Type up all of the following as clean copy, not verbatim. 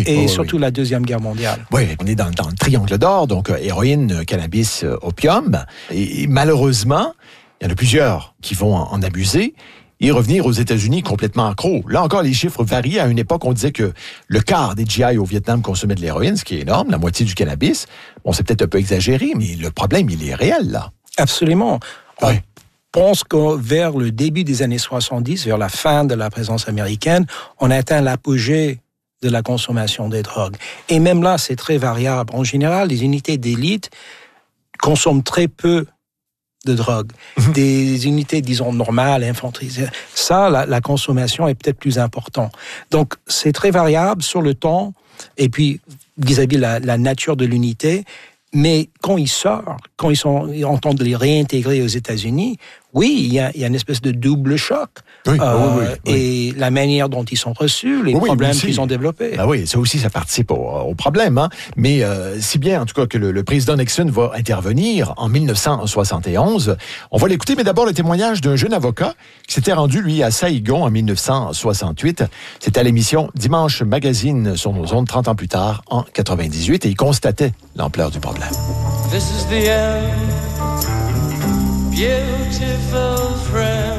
et surtout la Deuxième Guerre mondiale. Oui, on est dans le triangle d'or, donc héroïne, cannabis, opium. Et malheureusement, il y en a plusieurs qui vont en abuser et revenir aux États-Unis complètement accro. Là encore, les chiffres varient. À une époque, on disait que le quart des GI au Vietnam consommaient de l'héroïne, ce qui est énorme, la moitié du cannabis. Bon, c'est peut-être un peu exagéré, mais le problème, il est réel, là. Absolument. Oui. Je pense que vers le début des années 70, vers la fin de la présence américaine, on a atteint l'apogée de la consommation des drogues. Et même là, c'est très variable. En général, les unités d'élite consomment très peu de drogue. Des unités, disons, normales, infanterie. Ça, la consommation est peut-être plus importante. Donc, c'est très variable sur le temps et puis vis-à-vis la nature de l'unité. Mais quand ils sortent, quand ils entendent les réintégrer aux États-Unis, oui, il y a une espèce de double choc. Oui, et la manière dont ils sont reçus, les problèmes qu'ils ont développés. Ah oui, ça aussi, ça participe au problème. Hein? Mais si bien, en tout cas, que le président Nixon va intervenir en 1971. On va l'écouter, mais d'abord le témoignage d'un jeune avocat qui s'était rendu, lui, à Saïgon en 1968. C'était à l'émission Dimanche Magazine sur nos ondes 30 ans plus tard, en 98, et il constatait l'ampleur du problème. This is the end, beautiful friend.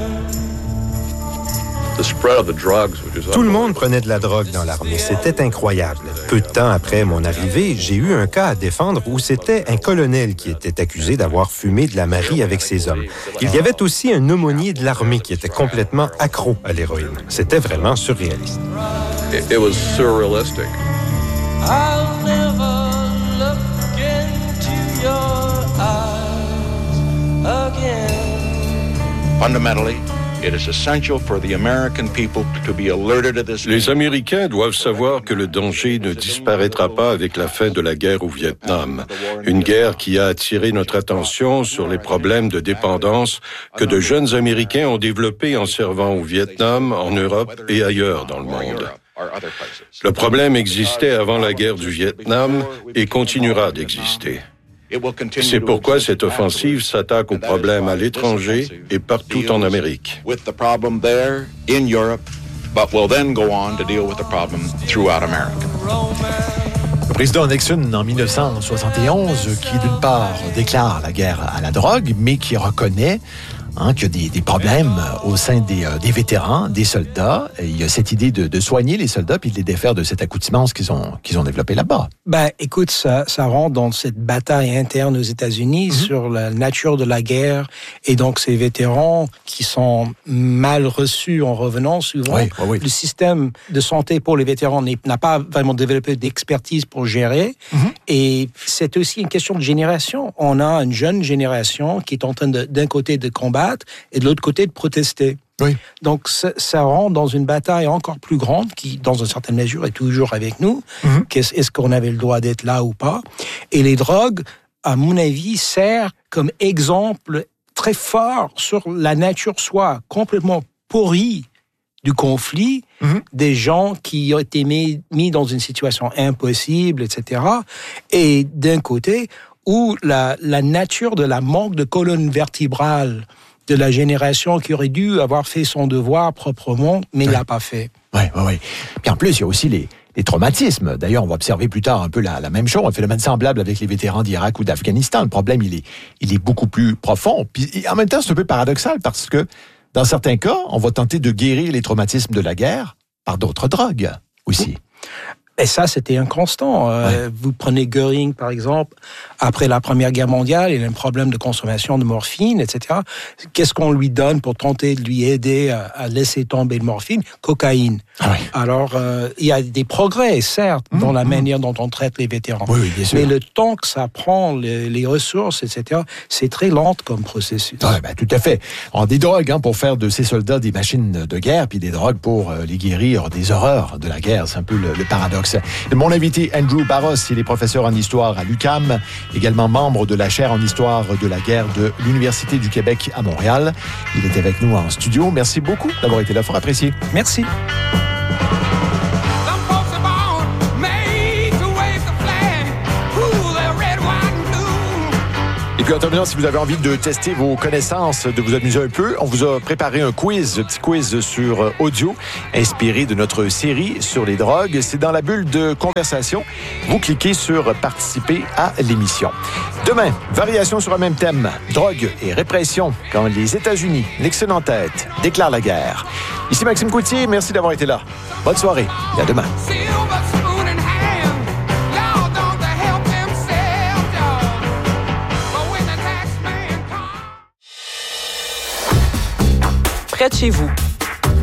Tout le monde prenait de la drogue dans l'armée. C'était incroyable. Peu de temps après mon arrivée, j'ai eu un cas à défendre où c'était un colonel qui était accusé d'avoir fumé de la Marie avec ses hommes. Il y avait aussi un aumônier de l'armée qui était complètement accro à l'héroïne. C'était vraiment surréaliste. It was surrealistic. I'll never look into your eyes again. Fundamentally, it is essential for the American people to be alerted to this. Les Américains doivent savoir que le danger ne disparaîtra pas avec la fin de la guerre au Vietnam. Une guerre qui a attiré notre attention sur les problèmes de dépendance que de jeunes Américains ont développés en servant au Vietnam, en Europe et ailleurs dans le monde. Le problème existait avant la guerre du Vietnam et continuera d'exister. C'est pourquoi cette offensive s'attaque aux problèmes à l'étranger et partout en Amérique. Le président Nixon, en 1971, qui d'une part déclare la guerre à la drogue, mais qui reconnaît qu'il y a des problèmes au sein des vétérans, des soldats. Et il y a cette idée de soigner les soldats puis de les défaire de cette accoutumance qu'ils ont développé là-bas. Ben, écoute, ça rentre dans cette bataille interne aux États-Unis sur la nature de la guerre et donc ces vétérans qui sont mal reçus en revenant souvent. Oui. Le système de santé pour les vétérans n'a pas vraiment développé d'expertise pour gérer et c'est aussi une question de génération. On a une jeune génération qui est en train d'un côté de combattre et de l'autre côté de protester. Oui. Donc, ça rentre dans une bataille encore plus grande qui, dans une certaine mesure, est toujours avec nous. Est-ce qu'on avait le droit d'être là ou pas? Et les drogues, à mon avis, servent comme exemple très fort sur la nature soit complètement pourrie du conflit, des gens qui ont été mis dans une situation impossible, etc. Et d'un côté, où la nature de la manque de colonne vertébrale de la génération qui aurait dû avoir fait son devoir proprement, mais l'a pas fait. Oui. Puis en plus, il y a aussi les traumatismes. D'ailleurs, on va observer plus tard un peu la même chose, un phénomène semblable avec les vétérans d'Irak ou d'Afghanistan. Le problème, il est beaucoup plus profond. Puis en même temps, c'est un peu paradoxal parce que dans certains cas, on va tenter de guérir les traumatismes de la guerre par d'autres drogues aussi. Et ça, c'était un constant. Vous prenez Göring, par exemple, après la Première Guerre mondiale, il a un problème de consommation de morphine, etc. Qu'est-ce qu'on lui donne pour tenter de lui aider à laisser tomber le morphine? Cocaïne. Alors, il y a des progrès, certes, dans la manière dont on traite les vétérans. Oui, bien sûr. Mais le temps que ça prend, les ressources, etc., c'est très lent comme processus. Oui, tout à fait. Alors, des drogues pour faire de ces soldats des machines de guerre, puis des drogues pour les guérir des horreurs de la guerre. C'est un peu le paradoxe. Mon invité, Andrew Barros, il est professeur en histoire à l'UQAM, également membre de la chaire en histoire de la guerre de l'Université du Québec à Montréal. Il est avec nous en studio. Merci beaucoup d'avoir été là, fort apprécié. Merci. Et puis en terminant, si vous avez envie de tester vos connaissances, de vous amuser un peu, on vous a préparé un petit quiz sur audio, inspiré de notre série sur les drogues. C'est dans la bulle de conversation. Vous cliquez sur « Participer à l'émission ». Demain, variation sur un même thème, drogue et répression, quand les États-Unis, Nixon en tête, déclarent la guerre. Ici Maxime Coutier, merci d'avoir été là. Bonne soirée et à demain. Près de chez vous,